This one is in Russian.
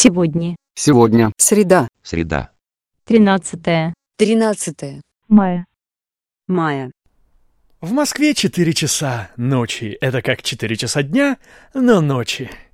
Сегодня. Сегодня. Среда. Среда. 13 13 мая. мая. В Москве 4 часа ночи. Это как 4 часа дня, но ночи.